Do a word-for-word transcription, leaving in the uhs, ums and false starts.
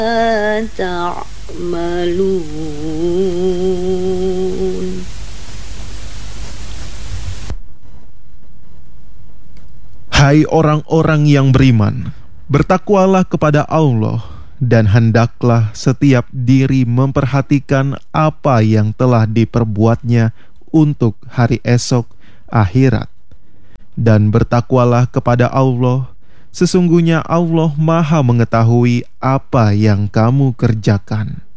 تعملون. Hai orang-orang yang beriman, bertakwalah kepada Allah, dan hendaklah setiap diri memperhatikan apa yang telah diperbuatnya untuk hari esok akhirat. Dan bertakwalah kepada Allah, sesungguhnya Allah Maha mengetahui apa yang kamu kerjakan.